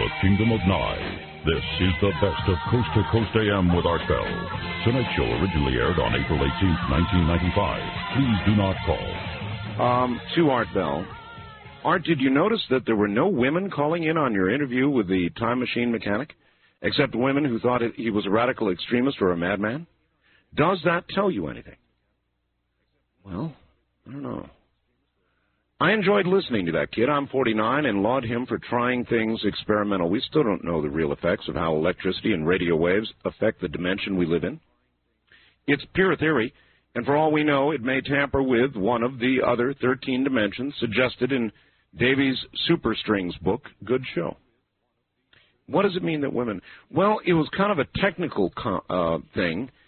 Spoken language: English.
the Kingdom of Nye. This is the best of Coast to Coast AM with Art Bell. Tonight's show originally aired on April 18th, 1995. Please do not call. To Art Bell. Art, did you notice that there were no women calling in on your interview with the time machine mechanic, except women who thought he was a radical extremist or a madman? Does that tell you anything? Well, I don't know. I enjoyed listening to that kid. I'm 49 and laud him for trying things experimental. We still don't know the real effects of how electricity and radio waves affect the dimension we live in. It's pure theory, and for all we know, it may tamper with one of the other 13 dimensions suggested in Davies' Superstrings book, Good Show. What does it mean that women... Well, it was kind of a technical thing.